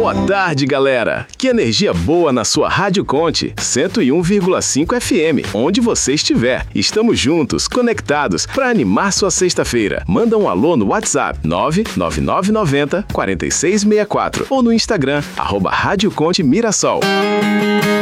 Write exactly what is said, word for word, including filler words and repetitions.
Boa tarde, galera! Que energia boa na sua Rádio Conte, cento e um vírgula cinco F M, onde você estiver. Estamos juntos, conectados, para animar sua sexta-feira. Manda um alô no WhatsApp nove nove nove nove zero, quatro seis seis quatro ou no Instagram, arroba Rádio Conte Mirassol.